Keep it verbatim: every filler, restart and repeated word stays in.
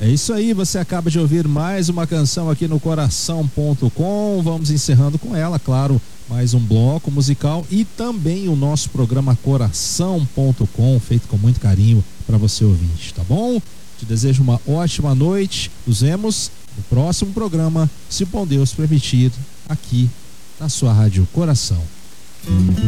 É isso aí, você acaba de ouvir mais uma canção aqui no coração ponto com. Vamos encerrando com ela, claro, mais um bloco musical e também o nosso programa coração ponto com, feito com muito carinho para você ouvinte, tá bom? Te desejo uma ótima noite. Nos vemos no próximo programa, se bom Deus permitir, aqui na sua Rádio Coração.